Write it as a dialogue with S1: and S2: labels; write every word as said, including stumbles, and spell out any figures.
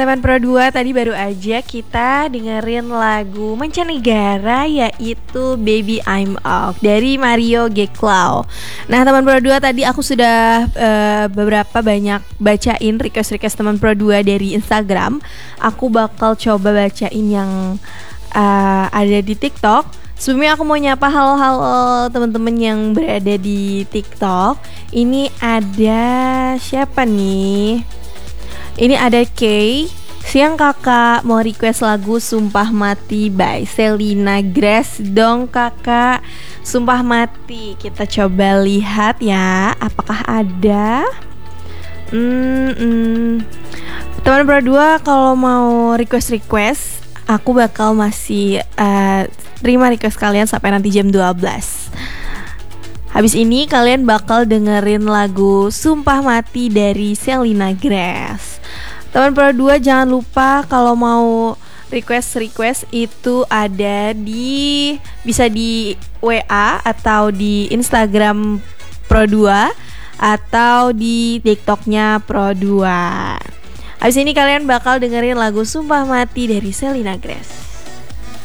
S1: teman-teman Pro dua, tadi baru aja kita dengerin lagu mancanegara yaitu Baby I'm Out dari Mario Geklau. Nah teman Pro dua, tadi aku sudah uh, beberapa banyak bacain request-request teman Pro dua dari Instagram. Aku bakal coba bacain yang uh, ada di TikTok. Sebelumnya aku mau nyapa halo-halo teman-teman yang berada di TikTok. Ini ada siapa nih? Ini ada Kay. Siang kakak, mau request lagu Sumpah Mati by Selena Grace dong kakak. Sumpah Mati, kita coba lihat ya, apakah ada. hmm, hmm. Teman Pro dua, kalau mau request-request, aku bakal masih uh, terima request kalian sampai nanti jam dua belas. Habis ini kalian bakal dengerin lagu Sumpah Mati dari Selena Grace. Teman Pro dua, jangan lupa kalau mau request-request itu ada di, bisa di W A atau di Instagram Pro dua atau di TikToknya Pro dua. Habis ini kalian bakal dengerin lagu Sumpah Mati dari Selena Grace.